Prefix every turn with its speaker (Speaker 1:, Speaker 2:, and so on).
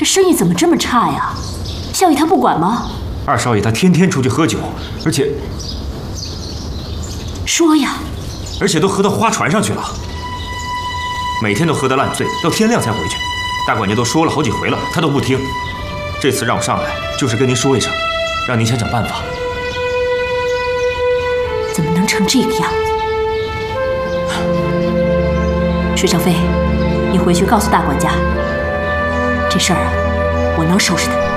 Speaker 1: 这生意怎么这么差呀？少爷他不管吗？
Speaker 2: 二少爷他天天出去喝酒，而且
Speaker 1: 说呀，
Speaker 2: 都喝到花船上去了，每天都喝得烂醉，到天亮才回去。大管家都说了好几回了，他都不听。这次让我上来，就是跟您说一声，让您想想办法。
Speaker 1: 怎么能成这个样？水小飞，你回去告诉大管家，这事儿啊，我能收拾他。